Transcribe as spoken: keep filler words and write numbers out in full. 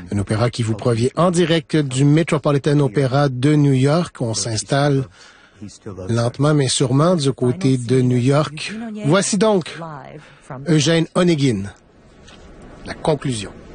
Un opéra qui vous provient en direct du Metropolitan Opera de New York. On s'installe lentement mais sûrement du côté de New York. Voici donc Eugène Onegin, la conclusion.